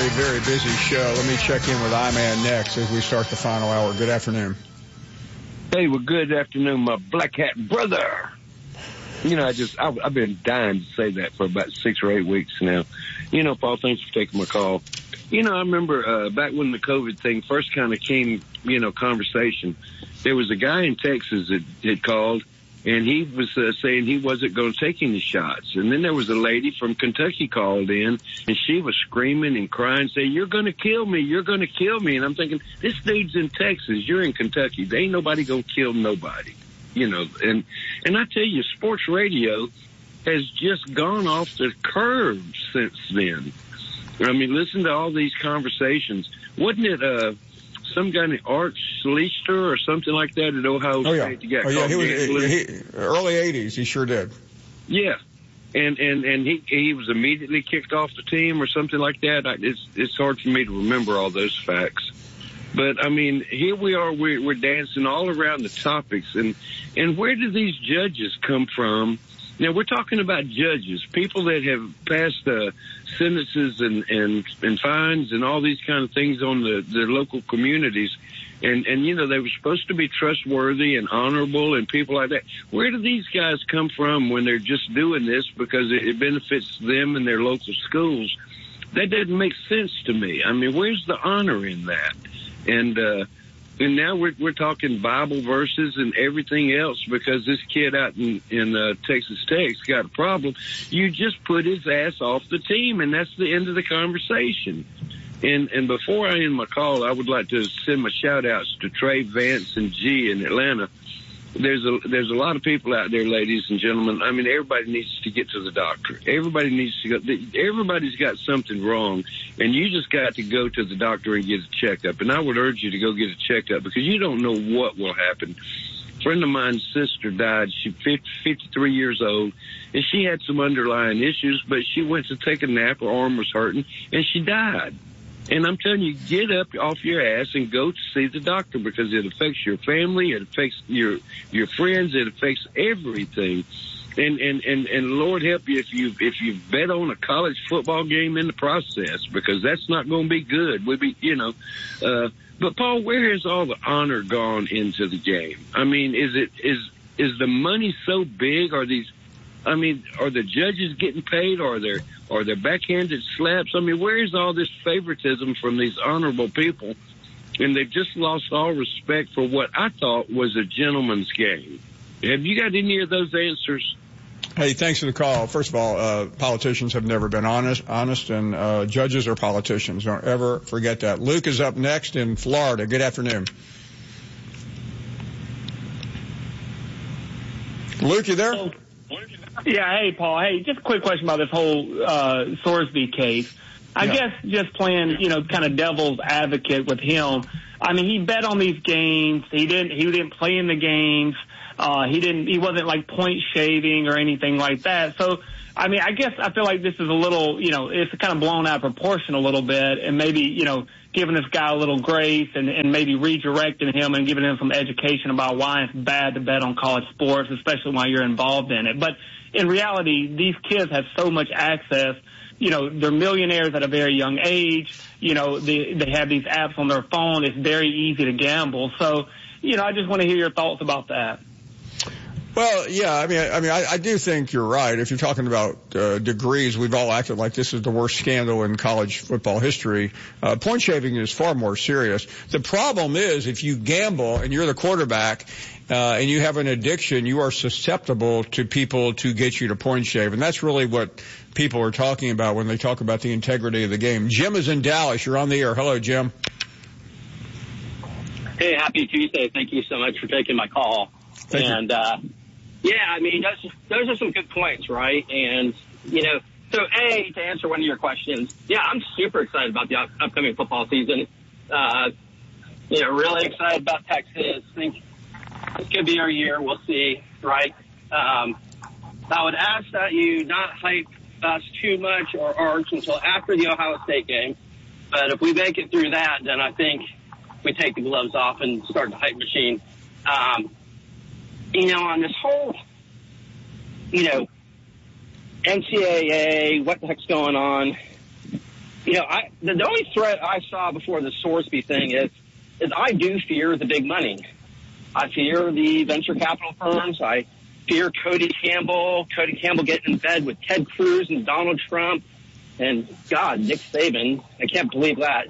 very, very busy show. Let me check in with I-Man next as we start the final hour. Good afternoon. Hey, well, good afternoon, my black hat brother. You know, I've been dying to say that for about 6 or 8 weeks now. You know, Paul, thanks for taking my call. You know, I remember back when the COVID thing first kind of came, conversation, there was a guy in Texas that had called, and he was saying he wasn't going to take any shots. And then there was a lady from Kentucky called in, and she was screaming and crying, saying, "You're going to kill me. You're going to kill me." And I'm thinking, this dude's in Texas. You're in Kentucky. There ain't nobody going to kill nobody. And I tell you, sports radio has just gone off the curve since then. I mean, listen to all these conversations. Wasn't it some guy named Art Schlichter or something like that at Ohio State? He was early 80s. He sure did. Yeah. And he was immediately kicked off the team or something like that. It's hard for me to remember all those facts. But, I mean, here we are, we're dancing all around the topics. And where do these judges come from? Now, we're talking about judges, people that have passed sentences and fines and all these kind of things on their local communities. And, they were supposed to be trustworthy and honorable and people like that. Where do these guys come from when they're just doing this because it benefits them and their local schools? That doesn't make sense to me. I mean, where's the honor in that? And now we're talking Bible verses and everything else because this kid out in Texas Tech's got a problem. You just put his ass off the team, and that's the end of the conversation. And before I end my call, I would like to send my shout-outs to Trey, Vance, and G in Atlanta. There's a lot of people out there, ladies and gentlemen. I mean, everybody needs to get to the doctor. Everybody needs to go. Everybody's got something wrong, and you just got to go to the doctor and get a checkup. And I would urge you to go get a checkup because you don't know what will happen. A friend of mine's sister died. She's 53 years old, and she had some underlying issues, but she went to take a nap. Her arm was hurting, and she died. And I'm telling you, get up off your ass and go to see the doctor because it affects your family, it affects your friends, it affects everything. And Lord help you if you bet on a college football game in the process because that's not going to be good. But Paul, where has all the honor gone into the game? I mean, is the money so big? Are the judges getting paid? Are there backhanded slaps? I mean, where is all this favoritism from these honorable people? And they've just lost all respect for what I thought was a gentleman's game. Have you got any of those answers? Hey, thanks for the call. First of all, politicians have never been honest, and judges are politicians. Don't ever forget that. Luke is up next in Florida. Good afternoon. Luke, you there? Yeah, hey, Paul. Hey, just a quick question about this whole Sorsby case. I guess just playing, kind of devil's advocate with him. I mean, he bet on these games. He didn't play in the games. He wasn't like point shaving or anything like that. So, I mean, I guess I feel like this is a little, it's kind of blown out of proportion a little bit and maybe, giving this guy a little grace and maybe redirecting him and giving him some education about why it's bad to bet on college sports, especially while you're involved in it. But in reality, these kids have so much access. They're millionaires at a very young age. They have these apps on their phone. It's very easy to gamble. So, I just want to hear your thoughts about that. Well, yeah, I do think you're right. If you're talking about degrees, we've all acted like this is the worst scandal in college football history. Point shaving is far more serious. The problem is if you gamble and you're the quarterback and you have an addiction, you are susceptible to people to get you to point shave. And that's really what people are talking about when they talk about the integrity of the game. Jim is in Dallas. You're on the air. Hello, Jim. Hey, happy Tuesday. Thank you so much for taking my call. Thank you. Yeah, I mean, those are some good points, right? And, so to answer one of your questions, yeah, I'm super excited about the upcoming football season. Really excited about Texas. Think this could be our year. We'll see, right? I would ask that you not hype us too much or Arch until after the Ohio State game. But if we make it through that, then I think we take the gloves off and start the hype machine. On this whole, NCAA, what the heck's going on? the only threat I saw before the Sorsby thing is I do fear the big money. I fear the venture capital firms. I fear Cody Campbell getting in bed with Ted Cruz and Donald Trump and, God, Nick Saban. I can't believe that.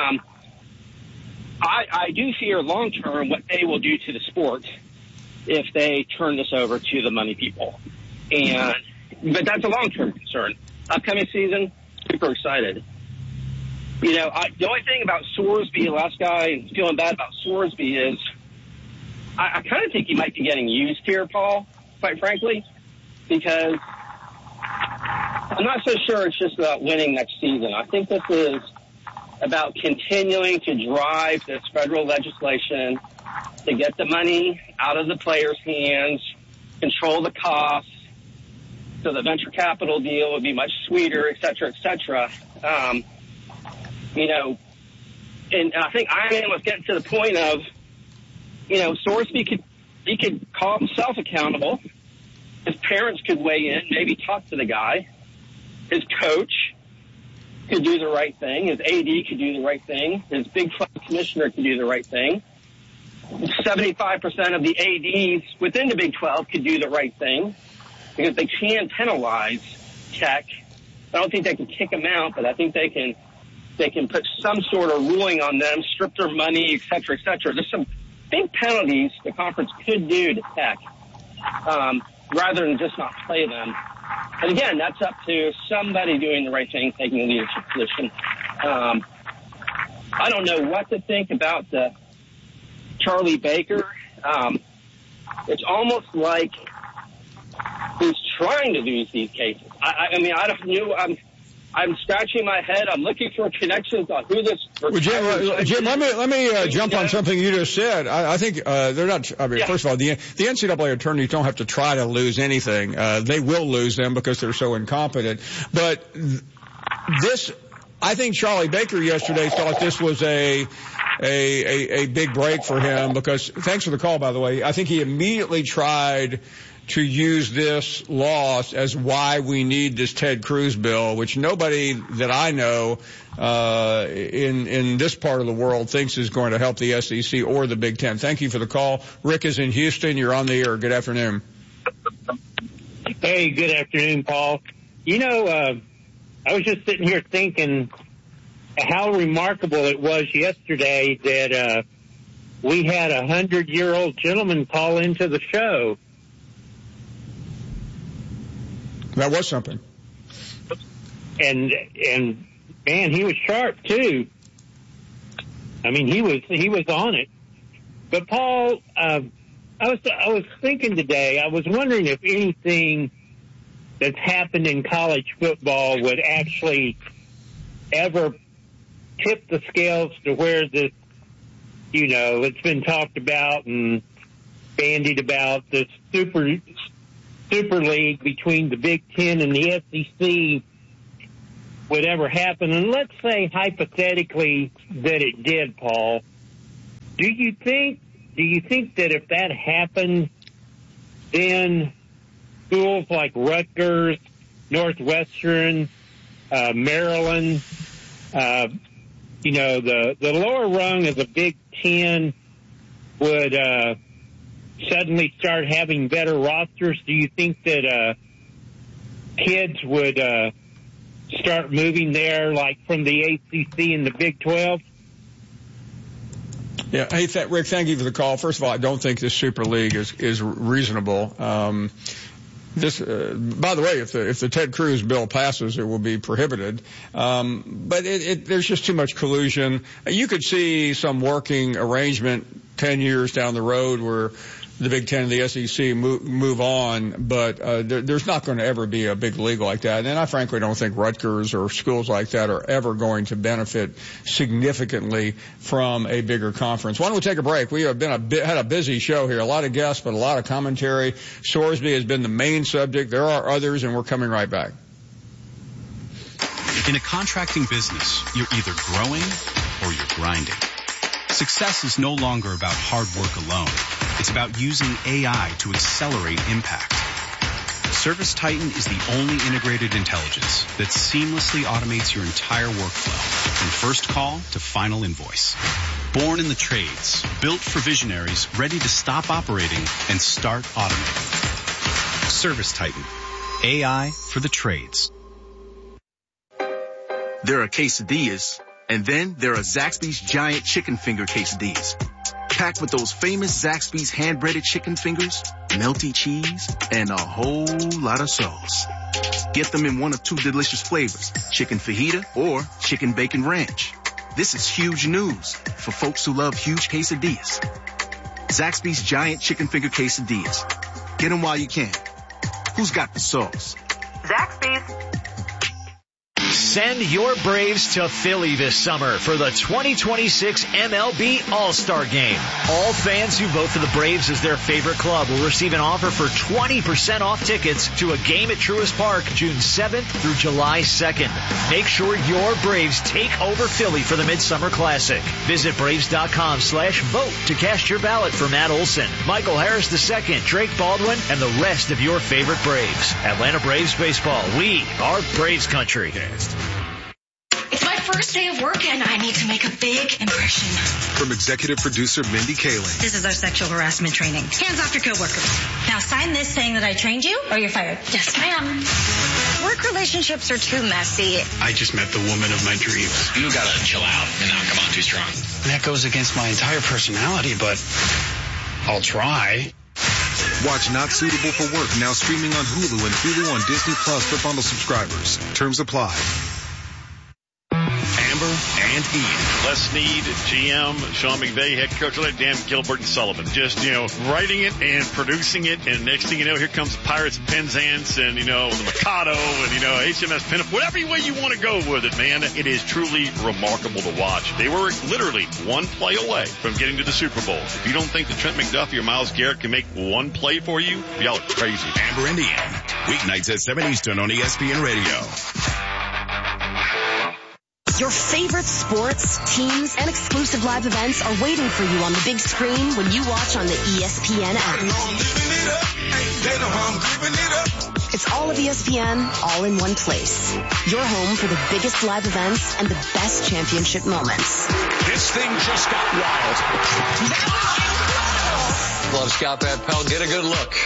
I do fear long-term what they will do to the sport if they turn this over to the money people. But that's a long-term concern. Upcoming season, super excited. The only thing about Sorsby, the last guy feeling bad about Sorsby is I kind of think he might be getting used here, Paul, quite frankly, because I'm not so sure it's just about winning next season. I think this is about continuing to drive this federal legislation to get the money out of the players' hands, control the costs, so the venture capital deal would be much sweeter, et cetera, et cetera. And I think Iron Man was getting to the point of, Sorsby could call himself accountable. His parents could weigh in, maybe talk to the guy. His coach could do the right thing. His AD could do the right thing. His Big 12 commissioner could do the right thing. 75% of the ADs within the Big 12 could do the right thing because they can penalize Tech. I don't think they can kick them out, but I think they can put some sort of ruling on them, strip their money, et cetera, et cetera. There's some big penalties the conference could do to Tech, rather than just not play them. And again, that's up to somebody doing the right thing, taking a leadership position. I don't know what to think about Charlie Baker. It's almost like he's trying to lose these cases. I mean, I don't know. I'm scratching my head. I'm looking for connections on who this. Well, Jim, let me jump on something you just said. I think they're not. I mean, first of all, the NCAA attorneys don't have to try to lose anything. They will lose them because they're so incompetent. But this, I think Charlie Baker yesterday thought this was a big break for him because. Thanks for the call, by the way. I think he immediately tried to use this loss as why we need this Ted Cruz bill, which nobody that I know in this part of the world thinks is going to help the SEC or the Big Ten. Thank you for the call. Rick is in Houston. You're on the air. Good afternoon. Hey, good afternoon, Paul. I was just sitting here thinking how remarkable it was yesterday that we had a 100-year-old gentleman call into the show. That was something. And man, he was sharp too. I mean, he was on it. But Paul, I was thinking today, I was wondering if anything that's happened in college football would actually ever tip the scales to where this, it's been talked about and bandied about, this Super League between the Big Ten and the SEC would ever happen. And let's say hypothetically that it did, Paul. Do you think that if that happened, then schools like Rutgers, Northwestern, Maryland, the lower rung of the Big Ten would suddenly start having better rosters? Do you think that kids would start moving there, like from the ACC and the Big 12? Yeah. Hey, Rick, thank you for the call. First of all, I don't think this Super League is reasonable. By the way, if the Ted Cruz bill passes, it will be prohibited. But there's just too much collusion. You could see some working arrangement 10 years down the road where the Big Ten and the SEC move on, but there's not going to ever be a big league like that. And I frankly don't think Rutgers or schools like that are ever going to benefit significantly from a bigger conference. Why don't we take a break? We have had a busy show here, a lot of guests, but a lot of commentary. Sorsby has been the main subject. There are others, and we're coming right back. In a contracting business, you're either growing or you're grinding. Success is no longer about hard work alone. It's about using AI to accelerate impact. ServiceTitan is the only integrated intelligence that seamlessly automates your entire workflow, from first call to final invoice. Born in the trades, built for visionaries, ready to stop operating and start automating. ServiceTitan. AI for the trades. There are quesadillas, and then there are Zaxby's giant chicken finger quesadillas. Packed with those famous Zaxby's hand-breaded chicken fingers, melty cheese, and a whole lot of sauce. Get them in one of two delicious flavors, chicken fajita or chicken bacon ranch. This is huge news for folks who love huge quesadillas. Zaxby's giant chicken finger quesadillas. Get them while you can. Who's got the sauce? Zaxby's. Send your Braves to Philly this summer for the 2026 MLB All-Star Game. All fans who vote for the Braves as their favorite club will receive an offer for 20% off tickets to a game at Truist Park June 7th through July 2nd. Make sure your Braves take over Philly for the Midsummer Classic. Visit Braves.com/vote to cast your ballot for Matt Olson, Michael Harris II, Drake Baldwin, and the rest of your favorite Braves. Atlanta Braves baseball. We are Braves country. It's my first day of work and I need to make a big impression. From executive producer Mindy Kaling. This is our sexual harassment training. Hands off your coworkers. Now sign this saying that I trained you or you're fired. Yes, ma'am. Work relationships are too messy. I just met the woman of my dreams. You gotta chill out and not come on too strong. That goes against my entire personality, but I'll try. Watch Not Suitable for Work now streaming on Hulu and Hulu on Disney Plus for bundle subscribers. Terms apply. Amber and Ian. Les Snead, GM, Sean McVay, head coach, Dan Gilbert and Sullivan. Just, writing it and producing it. And next thing you know, here comes Pirates of Penzance and, the Mikado and, HMS Pinup. Whatever way you want to go with it, man. It is truly remarkable to watch. They were literally one play away from getting to the Super Bowl. If you don't think that Trent McDuffie or Myles Garrett can make one play for you, y'all are crazy. Amber and Ian. Weeknights at 7 Eastern on ESPN Radio. Your favorite sports, teams, and exclusive live events are waiting for you on the big screen when you watch on the ESPN app. It's all of ESPN, all in one place. Your home for the biggest live events and the best championship moments. This thing just got wild. Love Scout that Pell. Get a good look.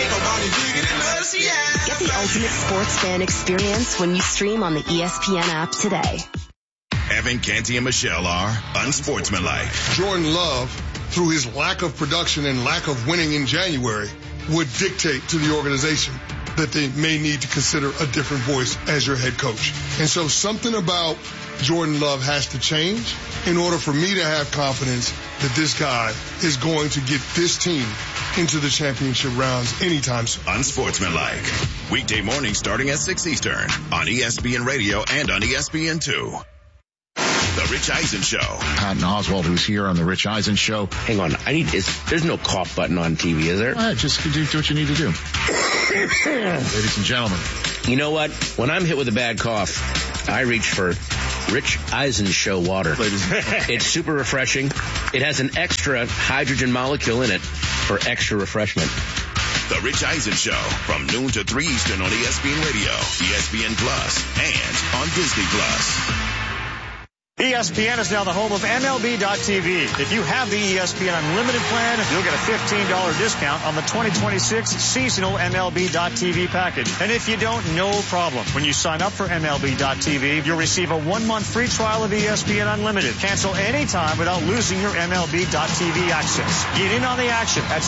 Get the ultimate sports fan experience when you stream on the ESPN app today. Evan, Canty, and Michelle are unsportsmanlike. Jordan Love, through his lack of production and lack of winning in January, would dictate to the organization that they may need to consider a different voice as your head coach. And so something about Jordan Love has to change in order for me to have confidence that this guy is going to get this team into the championship rounds anytime soon. Unsportsmanlike. Weekday morning starting at 6 Eastern on ESPN Radio and on ESPN2. The Rich Eisen Show. Patton Oswalt, who's here on The Rich Eisen Show. Hang on. There's no cough button on TV, is there? Just do what you need to do. Ladies and gentlemen. You know what? When I'm hit with a bad cough, I reach for Rich Eisen Show water. It's super refreshing. It has an extra hydrogen molecule in it for extra refreshment. The Rich Eisen Show from noon to 3 Eastern on ESPN Radio, ESPN Plus, and on Disney Plus. ESPN is now the home of MLB.tv. If you have the ESPN Unlimited plan, you'll get a $15 discount on the 2026 seasonal MLB.tv package. And if you don't, no problem. When you sign up for MLB.tv, you'll receive a 1-month free trial of ESPN Unlimited. Cancel anytime without losing your MLB.tv access. Get in on the action at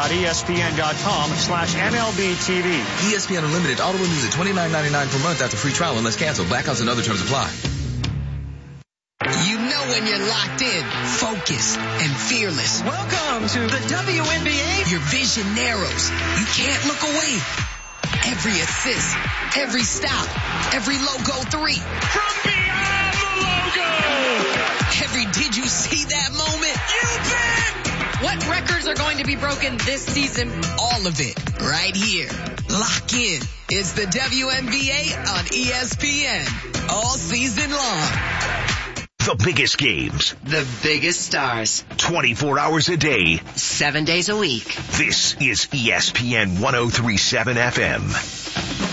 stream.espn.com/MLB.tv. ESPN Unlimited auto renews at $29.99 per month after free trial unless canceled. Blackouts and other terms apply. You know when you're locked in, focused, and fearless. Welcome to the WNBA. Your vision narrows. You can't look away. Every assist, every stop, every logo three. From beyond the logo. Every did you see that moment? You bet. What records are going to be broken this season? All of it, right here. Lock in. It's the WNBA on ESPN. All season long. The biggest games. The biggest stars. 24 hours a day. 7 days a week. This is ESPN 103.7 FM.